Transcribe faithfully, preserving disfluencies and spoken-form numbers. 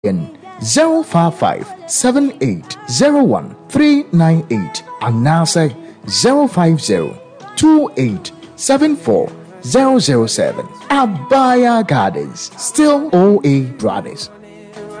in zero five five seven eight zero one three nine eight and NASA zero five zero two eight seven four zero zero seven. Abaya Gardens, still O A Brothers.